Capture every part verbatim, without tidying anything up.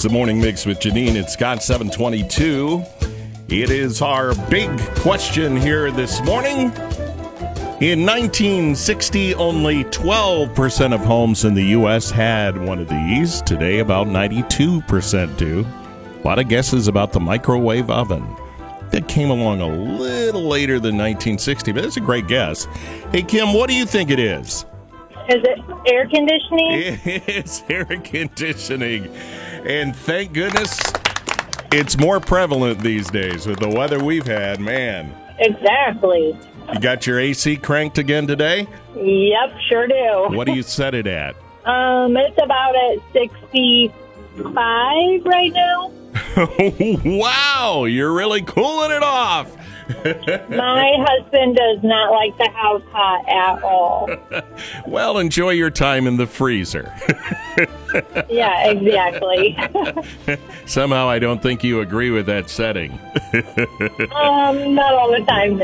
It's the Morning Mix with Janine and Scott, seven twenty-two. It is our big question here this morning. In nineteen sixty, only twelve percent of homes in the U S had one of these. Today, about ninety-two percent do. A lot of guesses about the microwave oven. That came along a little later than nineteen sixty, but it's a great guess. Hey, Kim, what do you think it is? Is it air conditioning? It's air conditioning. And thank goodness it's more prevalent these days with the weather we've had, man. Exactly. You got your A C cranked again today? Yep, sure do. What do you set it at? Um, it's about at sixty-five right now. Wow, you're really cooling it off. My husband does not like the house hot at all. Well, enjoy your time in the freezer. Yeah, exactly. Somehow I don't think you agree with that setting. um, not all the time,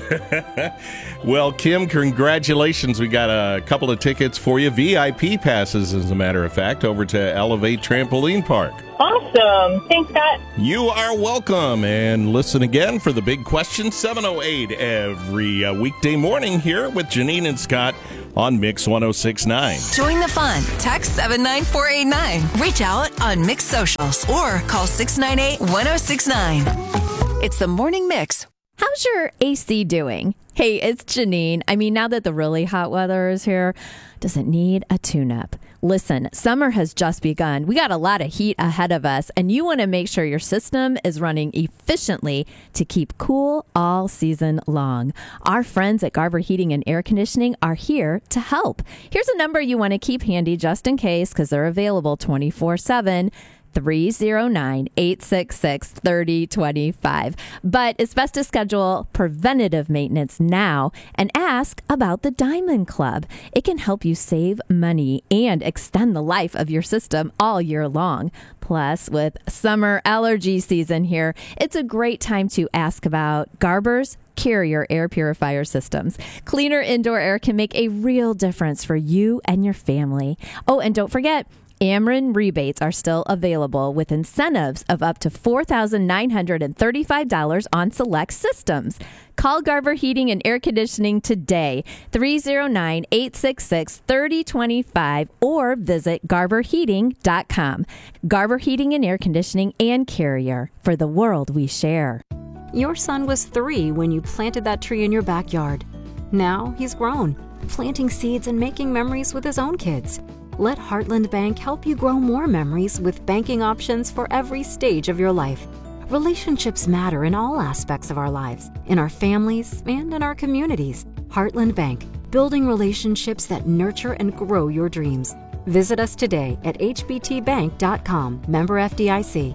no. Well, Kim, congratulations. We got a couple of tickets for you. V I P passes, as a matter of fact, over to Elevate Trampoline Park. Awesome. Thanks, Scott. You are welcome. And listen again for the big question, seven oh eight every uh, weekday morning here with Janine and Scott on Mix one oh six point nine. Join the fun. Text seven nine four eight nine. Reach out on Mix Socials or call six nine eight, one oh six nine. It's the Morning Mix. How's your A C doing? Hey, it's Janine. I mean, now that the really hot weather is here, does it need a tune-up? Listen, summer has just begun. We got a lot of heat ahead of us, and you want to make sure your system is running efficiently to keep cool all season long. Our friends at Garber Heating and Air Conditioning are here to help. Here's a number you want to keep handy just in case, because they're available twenty-four seven. three oh nine, eight six six, three oh two five. But it's best to schedule preventative maintenance now and ask about the Diamond Club. It can help you save money and extend the life of your system all year long. Plus, with summer allergy season here, it's a great time to ask about Garber's Carrier air purifier systems. Cleaner indoor air can make a real difference for you and your family. Oh, and don't forget, Ameren rebates are still available with incentives of up to four thousand nine hundred thirty-five dollars on select systems. Call Garber Heating and Air Conditioning today, three oh nine, eight six six, three oh two five, or visit garber heating dot com. Garber Heating and Air Conditioning and Carrier, for the world we share. Your son was three when you planted that tree in your backyard. Now he's grown, planting seeds and making memories with his own kids. Let Heartland Bank help you grow more memories with banking options for every stage of your life. Relationships matter in all aspects of our lives, in our families, and in our communities. Heartland Bank, building relationships that nurture and grow your dreams. Visit us today at h b t bank dot com, member F D I C.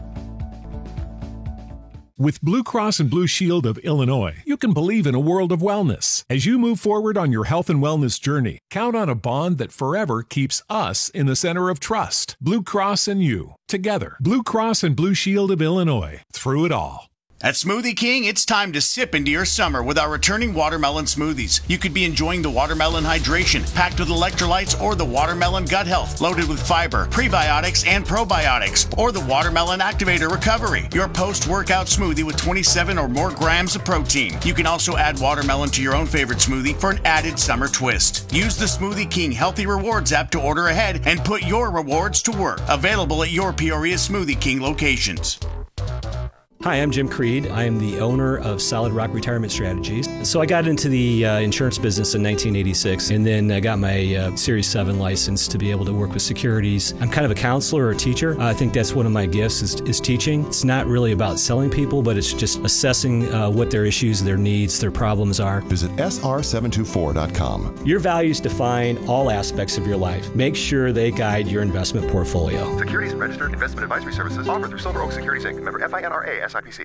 With Blue Cross and Blue Shield of Illinois, you can believe in a world of wellness. As you move forward on your health and wellness journey, count on a bond that forever keeps us in the center of trust. Blue Cross and you, together. Blue Cross and Blue Shield of Illinois, through it all. At Smoothie King, it's time to sip into your summer with our returning watermelon smoothies. You could be enjoying the watermelon hydration, packed with electrolytes, or the watermelon gut health, loaded with fiber, prebiotics, and probiotics, or the watermelon activator recovery, your post-workout smoothie with twenty-seven or more grams of protein. You can also add watermelon to your own favorite smoothie for an added summer twist. Use the Smoothie King Healthy Rewards app to order ahead and put your rewards to work. Available at your Peoria Smoothie King locations. Hi, I'm Jim Creed. I am the owner of Solid Rock Retirement Strategies. So I got into the uh, insurance business in nineteen eighty-six, and then I got my uh, Series seven license to be able to work with securities. I'm kind of a counselor or a teacher. I think that's one of my gifts is, is teaching. It's not really about selling people, but it's just assessing uh, what their issues, their needs, their problems are. Visit S R seven two four dot com. Your values define all aspects of your life. Make sure they guide your investment portfolio. Securities and registered investment advisory services offered through Silver Oak Securities Incorporated. Member F I N R A S I P C.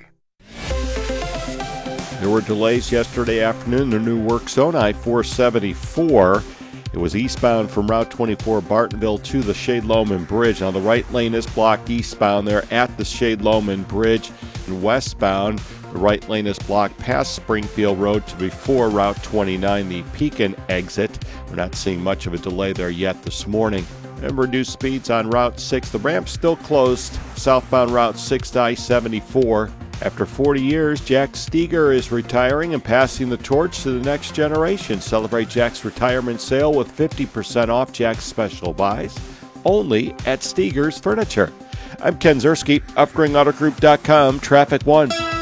There were delays yesterday afternoon in the new work zone, I four seventy-four. It was eastbound from Route twenty-four, Bartonville, to the Shade-Loman Bridge. Now, the right lane is blocked eastbound there at the Shade-Loman Bridge. And westbound, the right lane is blocked past Springfield Road to before Route twenty-nine, the Pekin exit. We're not seeing much of a delay there yet this morning. and reduced speeds on Route six. The ramp's still closed southbound Route six to I seventy-four. After forty years, Jack Steger is retiring and passing the torch to the next generation. Celebrate Jack's retirement sale with fifty percent off Jack's special buys, only at Steger's Furniture. I'm Ken Zerski, upgrade auto group dot com, Traffic One.